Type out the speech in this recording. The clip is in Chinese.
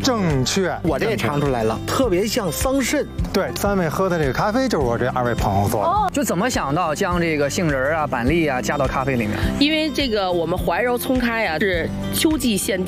正确。 我这也尝出来了，特别像桑葚。 对，3位喝的这个咖啡就是我这2位朋友做的。 就怎么想到将这个杏仁啊、板栗啊加到咖啡里面？ 因为这个我们怀柔葱咖呀是秋季限定。